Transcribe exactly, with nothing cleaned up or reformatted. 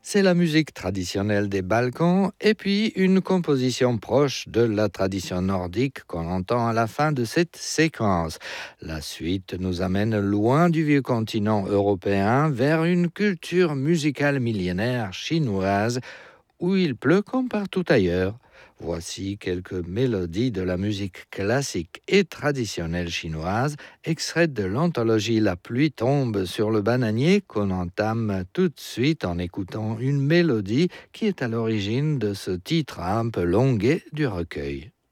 C'est la musique traditionnelle des Balkans et puis une composition proche de la tradition nordique qu'on entend à la fin de cette séquence. La suite nous amène loin du vieux continent européen vers une culture musicale millénaire chinoise où il pleut comme partout ailleurs. Voici quelques mélodies de la musique classique et traditionnelle chinoise, extraites de l'anthologie La pluie tombe sur le bananier qu'on entame tout de suite en écoutant une mélodie qui est à l'origine de ce titre un peu longuet du recueil.